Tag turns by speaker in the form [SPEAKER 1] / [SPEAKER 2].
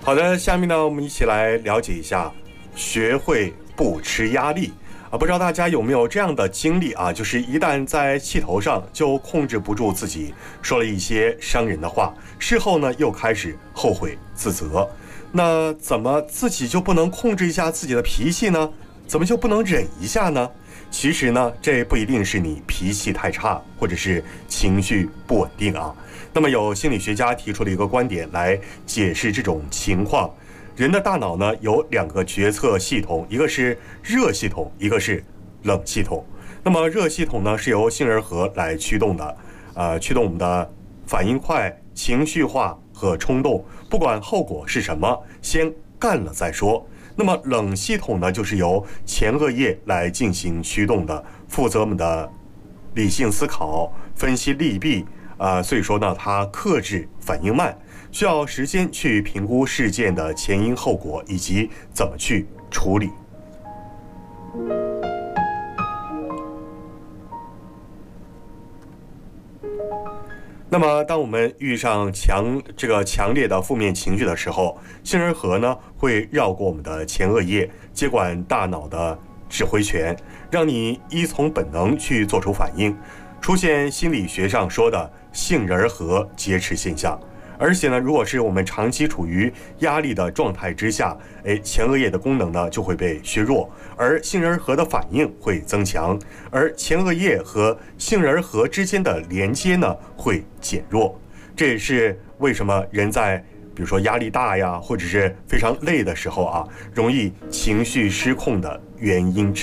[SPEAKER 1] 好的，下面呢，我们一起来了解一下，学会不吃压力啊。不知道大家有没有这样的经历啊？就是一旦在气头上就控制不住自己，说了一些伤人的话，事后呢又开始后悔自责。那怎么自己就不能控制一下自己的脾气呢？怎么就不能忍一下呢？其实呢，这不一定是你脾气太差，或者是情绪不稳定啊。那么有心理学家提出了一个观点来解释这种情况：人的大脑呢有两个决策系统，一个是热系统，一个是冷系统。那么热系统呢是由杏仁核来驱动的，驱动我们的反应快、情绪化和冲动，不管后果是什么，先干了再说。那么冷系统呢，就是由前额叶来进行驱动的，负责我们的理性思考、分析利弊，所以说呢，它克制反应慢，需要时间去评估事件的前因后果以及怎么去处理。那么，当我们遇上强烈的负面情绪的时候，杏仁核呢会绕过我们的前额叶，接管大脑的指挥权，让你依从本能去做出反应，出现心理学上说的杏仁核劫持现象。而且呢，如果是我们长期处于压力的状态之下，前额叶的功能呢就会被削弱，而杏仁核的反应会增强，而前额叶和杏仁核之间的连接呢会减弱。这也是为什么人在比如说压力大呀，或者是非常累的时候啊，容易情绪失控的原因之一。